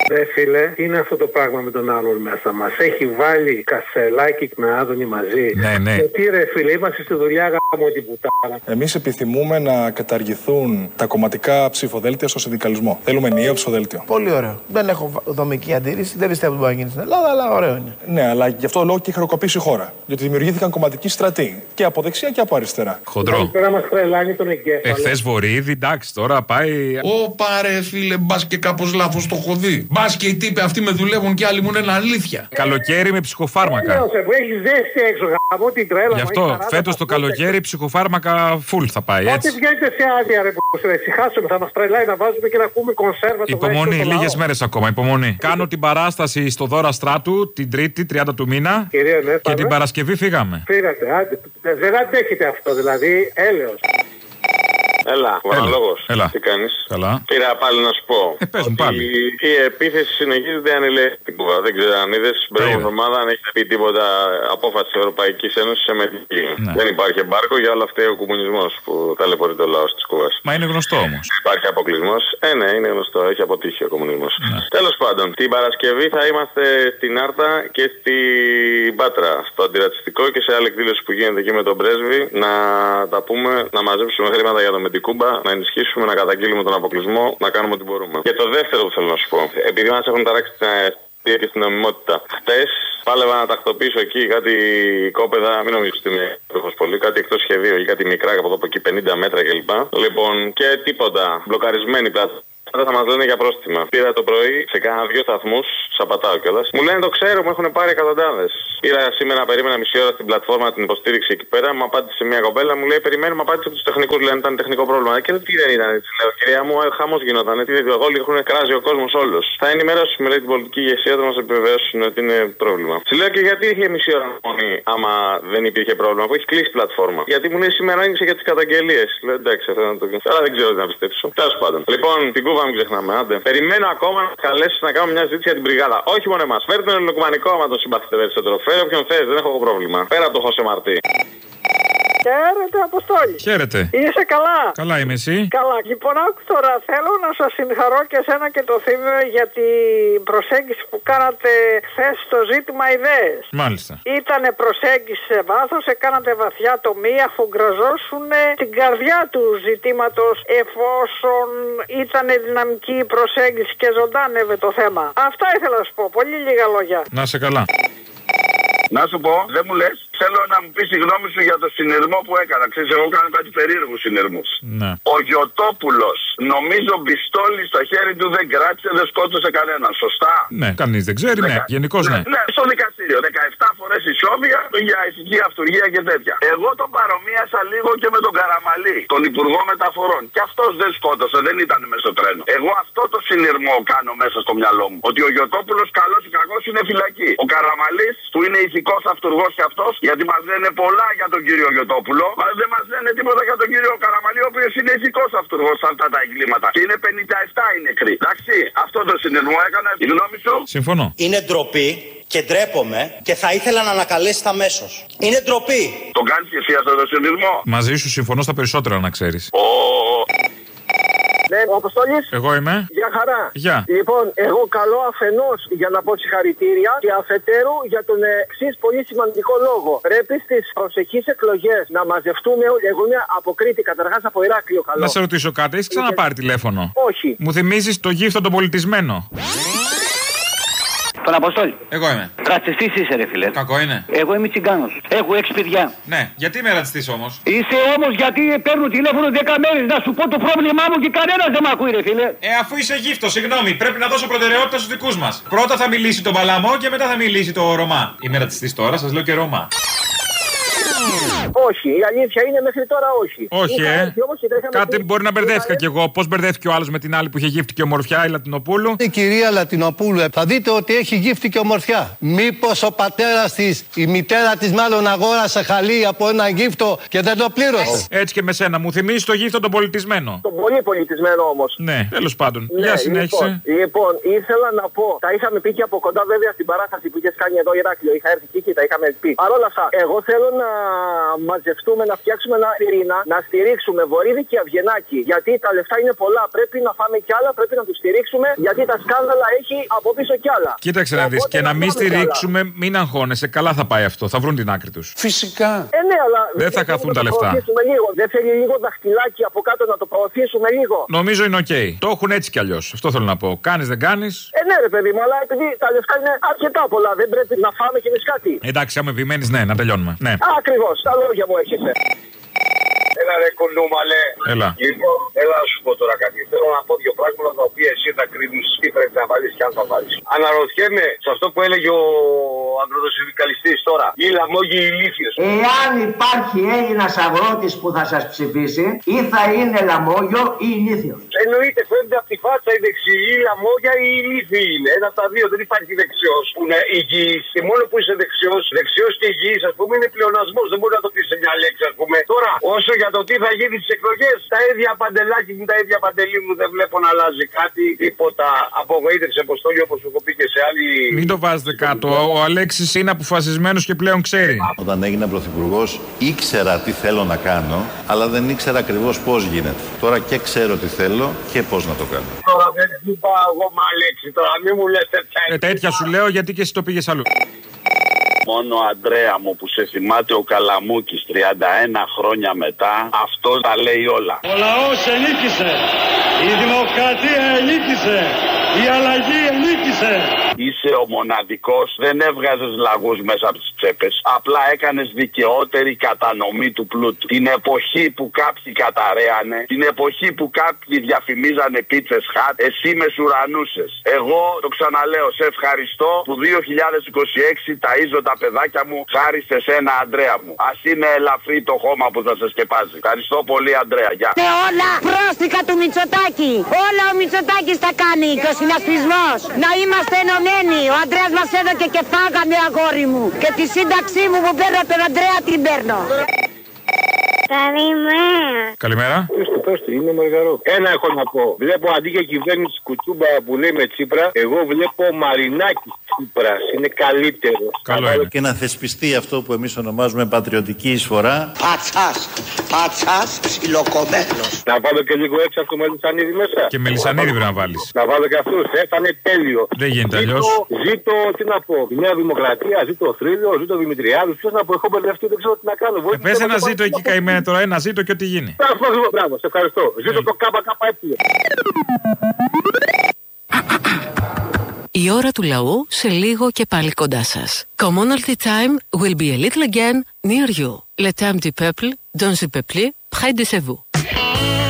Ρε φίλε, τι είναι αυτό το πράγμα με τον άλλον μέσα μας? Έχει βάλει Κασελάκη με Άδωνη μαζί. Ναι. Γιατί ρε φίλε, είμαστε στη δουλειά γάμο την πουτάνα. Εμείς επιθυμούμε να καταργηθούν τα κομματικά ψηφοδέλτια στο συνδικαλισμό. Θέλουμε ενιαίο ψηφοδέλτιο. Πολύ ωραίο. Δεν έχω δομική αντίρρηση, δεν πιστεύω ότι μπορεί να γίνει στην Ελλάδα, αλλά ωραίο είναι. Ναι, αλλά γι' αυτό λόγο και έχει χρεοκοπήσει η χώρα. Γιατί δημιουργήθηκαν κομματικοί στρατοί. Και από δεξιά και από αριστερά. Χοντρό. Τώρα μας τρελάνει τον εγκέφαλο. Εχθές Βορύδη, εντάξει, τώρα πάει. Πάρε φίλε, μπας και κάπως λάθος το έχω δει. Μπας και οι τύποι αυτοί με δουλεύουν και άλλοι μου λένε αλήθεια. Καλοκαίρι με ψυχοφάρμακα. Έχει ζέστη έξω, γάμο την τρέλα. Γι' αυτό φέτος το καλοκαίρι ψυχοφάρμακα full θα πάει, έτσι. Ό,τι βγαίνετε σε άδεια, ρε που σε ησυχάσουμε, θα μας τρελάει να βάζουμε και να ακούμε κονσέρβα. Υπομονή, λίγες μέρες ακόμα, υπομονή. Κάνω την παράσταση στο Δώρα Στράτου την Τρίτη, 30 του μήνα. Κυρία, ναι, και την Παρασκευή φύγαμε. Φύγατε, άντε. Δεν αντέχετε αυτό, δηλαδή, έλεος. Έλα, Βαραλόγος. Τι κάνεις? Καλά. Πήρα πάλι να σου πω. Πες μου πάλι. Η επίθεση συνεχίζεται ανελεύθερη. Δεν ξέρω αν είδες την προηγούμενη εβδομάδα αν έχει πει τίποτα απόφαση της Ευρωπαϊκής Ένωσης σε μετική. Ναι. Δεν υπάρχει εμπάρκο, για όλα αυτά ο κομμουνισμός που ταλαιπωρείται ο λαός της Κούβας. Μα είναι γνωστό όμως. Υπάρχει αποκλεισμός. Ναι, είναι γνωστό. Έχει αποτύχει ο κομμουνισμός. Ναι. Τέλος πάντων, την Παρασκευή θα είμαστε στην Άρτα και στην Πάτρα, στο αντιρατσιστικό και σε άλλη εκδήλωση που γίνεται εκεί με τον πρέσβη, να τα πούμε, να μαζέψουμε χρήματα για το Μετικούμπα, να ενισχύσουμε, να καταγγείλουμε τον αποκλεισμό, να κάνουμε ό,τι μπορούμε. Και το δεύτερο που θέλω να σου πω, επειδή μας έχουν ταράξει και στην νομιμότητα. Χτες πάλευα να τακτοποιήσω εκεί κάτι κόπεδα, μην νομίζω ότι είναι πολύ, κάτι εκτός σχεδίου ή κάτι μικρά από εδώ από εκεί 50 μέτρα κλπ. Λοιπόν, και τίποτα, μπλοκαρισμένη πλατφόρμα. Δεν θα μας λένε για πρόστιμα. Πήρα το πρωί σε κάνα 2 σταθμούς, σαπατάω κιόλας. Μου λένε το ξέρω, μου έχουν πάρει εκατοντάδες. Πήρα σήμερα, περίμενα μισή ώρα στην πλατφόρμα την υποστήριξη εκεί πέρα. Μου απάντησε μια κοπέλα, μου λέει περιμένουμε απάντηση από τους τεχνικούς. Λένε ήταν τεχνικό πρόβλημα. Και τι δεν ήταν έτσι, λέω. Κυρία μου, χαμός γινόταν. Τι δεν όλοι έχουν κράζει ο κόσμος όλος. Θα ενημερώσουμε, λέει, την πολιτική ηγεσία, θα μας επιβεβαιώσουν ότι είναι πρόβλημα. Τη λέω και γιατί είχε μισή ώρα μόνη, άμα δεν υπήρχε πρόβλημα, που έχει κλείσει πλατφόρμα. Γιατί μου λέει σήμερα άνοιξε για τις καταγγελίες. Λέω εντάξει, αυτό να το κάνω. Αλλά δεν ξέρω τι να πιστέψω. Τέλος πάντων. Λοιπόν, την Κούβα μην ξεχνάμε, άντε. Περιμένω ακόμα να καλέσεις να κάνουμε μια συζήτηση για την μπριγάδα. Όχι μόνο εμάς. Φέρτε τον ελληνοκουμανικό άμα τον συμπαθείτε περισσότερο. Φέρε όποιον θες, δεν έχω πρόβλημα. Πέρα από το Χωσέ Μαρτί. Χαίρετε, Αποστόλη. Χαίρετε. Είσαι καλά? Καλά είμαι, εσύ? Καλά. Λοιπόν, άκου τώρα. Θέλω να σας συγχαρώ και εσένα και το Θήμιο για την προσέγγιση που κάνατε χθες στο ζήτημα ιδέες. Μάλιστα. Ήτανε προσέγγιση σε βάθος, έκανατε βαθιά τομή, αφού γκραζώσουν την καρδιά του ζητήματος, εφόσον ήτανε δυναμική η προσέγγιση και ζωντάνευε το θέμα. Αυτά ήθελα να σου πω. Πολύ λίγα λόγια. Να σε καλά. Να σου πω, δεν μου λες, θέλω να μου πεις τη γνώμη σου για το συνειρμό που έκανα. Ξέρεις, εγώ κάνω κάτι περίεργους συνειρμούς. Ναι. Ο Γιωτόπουλος, νομίζω πιστόλι στο χέρι του δεν κράτησε, δεν σκότωσε κανέναν. Σωστά? Ναι, κανείς δεν ξέρει, ναι. Γενικώς ναι. Ναι, στο δικαστήριο. 17 φορές ισόβια για ηθική αυτουργία και τέτοια. Εγώ τον παρομοίασα λίγο και με τον Καραμαλή, τον Υπουργό Μεταφορών. Και αυτός δεν σκότωσε, δεν ήταν μέσα στο τρένο. Εγώ αυτό το συνειρμό κάνω μέσα στο μυαλό μου. Ότι ο Γιωτόπουλος, καλός ή κακός, είναι φυλακή. Ο Καραμαλής, που είναι ηθικός αυτουργός και αυτός, γιατί μας λένε πολλά για τον κύριο Γιωτόπουλο, μα δεν μας λένε τίποτα για τον κύριο Καραμαλή, ο οποίος είναι ηθικός αυτουργός σε αυτά τα εγκλήματα. Και είναι 57 οι νεκροί. Εντάξει, αυτό το συνειρμό έκανα. Η γνώμη σου? Συμφωνώ. Είναι ντροπή και ντρέπομαι και θα ήθελα να ανακαλέσει αμέσως. Είναι ντροπή. Το κάνεις και εσύ αυτό το συνειρμό? Μαζί σου συμφωνώ στα περισσότερα, να ξέρεις. Ναι, ο Αποστόλης. Εγώ είμαι. Γεια χαρά. Γεια. Λοιπόν, εγώ καλώ αφενός για να πω συγχαρητήρια και αφετέρου για τον εξής πολύ σημαντικό λόγο. Πρέπει στις προσεχείς εκλογές να μαζευτούμε όλοι. Εγώ είμαι από Κρήτη, καταρχάς από Ηράκλειο. Καλό. Να σε ρωτήσω κάτι, έχεις ξαναπάρει τηλέφωνο? Όχι. Μου θυμίζεις το γύφτο τον πολιτισμένο. Τον Αποστόλη. Εγώ είμαι. Ρατσιστής είσαι, ρε φίλε. Κακό είναι. Εγώ είμαι τσιγκάνος. Έχω 6 παιδιά. Ναι, γιατί είμαι ρατσιστής όμως? Είσαι όμως γιατί παίρνω τηλέφωνο 10 μέρες να σου πω το πρόβλημά μου και κανένας δεν μ' ακούει, ρε φίλε. Αφού είσαι γύφτο, συγγνώμη, πρέπει να δώσω προτεραιότητα στους δικούς μας. Πρώτα θα μιλήσει το Παλαμό και μετά θα μιλήσει το Ρωμά. Είμαι ρατσιστής τώρα, σας λέω και Ρωμά. Όχι, η αλήθεια είναι μέχρι τώρα όχι. Όχι, Κάτι μπορεί να μπερδεύτηκα κι εγώ. Πώς μπερδεύτηκε ο άλλος με την άλλη που είχε γύφτη και ομορφιά, η Λατινοπούλου. Η κυρία Λατινοπούλου, θα δείτε ότι έχει γύφτη και ομορφιά. Μήπως ο πατέρας της, η μητέρα της μάλλον αγόρασε χαλί από ένα γύφτο και δεν το πλήρωσε. Έτσι και με σένα, μου θυμίζει το γύφτο τον πολιτισμένο. Τον πολύ πολιτισμένο όμως. Ναι, τέλος πάντων. Ναι, για συνέχισε. Λοιπόν, ήθελα να πω, τα είχαμε πει και από κοντά βέβαια στην παράσταση που είχες κάνει εδώ Ηράκλειο. Είχα έρθει εκεί και τα είχαμε πει. Παρ' όλα αυτά, εγώ θέλω να μαζευτούμε, να φτιάξουμε ένα πυρήνα, να στηρίξουμε Βορύδη και Αυγενάκη. Γιατί τα λεφτά είναι πολλά. Πρέπει να φάμε κι άλλα, πρέπει να του στηρίξουμε. Γιατί τα σκάνδαλα έχει από πίσω κι άλλα. Κοίταξε να δεις. Και να μην στηρίξουμε, μην αγχώνεσαι. Καλά θα πάει αυτό. Θα βρουν την άκρη τους. Φυσικά. Ναι, αλλά δεν θα χαθούν τα λεφτά. Δεν θέλει λίγο δαχτυλάκι από κάτω να το προωθήσουμε λίγο. Νομίζω είναι οκ. Το έχουν έτσι κι αλλιώς. Αυτό θέλω να πω. Κάνεις, δεν κάνεις. Ναι, ρε παιδί μου, αλλά επειδή τα λεφτά είναι αρκετά πολλά, δεν πρέπει να φάμε κι εμείς κάτι. Εντάξει, άμα επιμένεις, ναι, να τελειώνουμε. Ναι. Ακριβώς, τα λόγια μου έχετε. Έλα ρε κονούμαλε. Έλα. Λοιπόν, έλα να σου πω τώρα κάτι. Θέλω να πω δύο πράγματα τα οποία εσύ θα κρίνεις τι πρέπει να βάλεις και αν θα βάλεις. Αναρωτιέμαι σε αυτό που έλεγε ο αγροτοσυνδικαλιστής τώρα. Οι λαμόγοι ηλίθιες. Εάν υπάρχει Έλληνας αγρότης που θα σας ψηφίσει, ή θα είναι λαμόγιο ή ηλίθιος. Εννοείται, φαίνεται από τη φάτσα η δεξιή, η λαμόγια ή η ηλίθιοι είναι. Ένα από τα δύο, δεν υπάρχει δεξιός που είναι υγιής. Και μόνο που είσαι δεξιός και υγιής, ας πούμε, είναι πλεονασμός. Δεν μπορεί να το πεις σε μια λέξη, ας πούμε. Τώρα, όσο για το τι θα γίνει στις εκλογές, τα ίδια παντελάκι μου, τα ίδια παντελή μου, δεν βλέπω να αλλάζει κάτι. Τίποτα. Απογοήτευση, Αποστόλη, όπως σου έχω πει και σε άλλη. Μην το βάζετε κάτω. Ο Αλέξης είναι αποφασισμένος και πλέον ξέρει. Όταν έγινα πρωθυπουργός, ήξερα τι θέλω να κάνω, αλλά δεν ήξερα ακριβώς πώς γίνεται. Τώρα και ξέρω τι θέλω και πώς να το κάνω. Τώρα δεν σου πάω εγώ με Αλέξη, τώρα μην μου λες τέτοια. Τέτοια σου λέω γιατί και εσύ το πήγες αλλού. Μόνο Αντρέα μου που σε θυμάται ο Καλαμούκης 31 χρόνια μετά, αυτό τα λέει όλα. Ο λαός ενίκησε, η δημοκρατία ενίκησε, η αλλαγή ενίκησε. Είσαι ο μοναδικός, δεν έβγαζες λαγούς μέσα από τις τσέπες. Απλά έκανες δικαιότερη κατανομή του πλούτου. Την εποχή που κάποιοι καταραίανε, την εποχή που κάποιοι διαφημίζανε πίτσες χατ, εσύ μεσουρανούσες. Εγώ το ξαναλέω, σε ευχαριστώ που 2026 ταΐζω τα παιδάκια μου χάρη σε σένα, Αντρέα μου. Ας είναι ελαφρύ το χώμα που θα σε σκεπάζει. Ευχαριστώ πολύ, Αντρέα. Γεια. Και όλα πρόστιχα του Μητσοτάκη. Όλα ο Μητσοτάκης τα κάνει και ο συνασπισμός. Να είμαστε ενωμένοι. Ο Αντρέας μας έδωκε και φάγαμε, αγόρι μου. Και τη σύνταξή μου που παίρνω από τον Αντρέα την παίρνω. Καλημέρα. Καλημέρα. Πες του, είμαι Μαργαρό. Ένα έχω να πω. Βλέπω αντί για κυβέρνηση Κουτσούμπα που λέει με Τσίπρα, εγώ βλέπω Μαρινάκη Τσίπρας. Είναι καλύτερο. Καλό είναι. Και να θεσπιστεί αυτό που εμείς ονομάζουμε πατριωτική εισφορά. Πατσάς, ψιλοκομμένος. Να βάλω και λίγο έξω από το Μελισσανίδη μέσα. Και Μελισσανίδη πρέπει να βάλεις. Να βάλω και αυτούς, θα είναι τέλειο. Δεν γίνεται αλλιώς. Ζήτω, τι να πω, η Νέα Δημοκρατία, ζήτω ο Θρύλος, ζήτω ο Δημητριάδης. Ποιος να πω, έχω μπερδευτεί, δεν ξέρω τι να κάνω. Πες ένα ζήτω εκεί καημένα τώρα, ένα ζήτω και ό,τι γίνει. Μπράβο, σε ευχαριστώ. Ζήτω το ΚΚΕ. Η ώρα του λαού σε λίγο και πάλι κοντά σας. Commonalty time will be a little again near you. Le temps du peuple, dans le peuple, près de vous.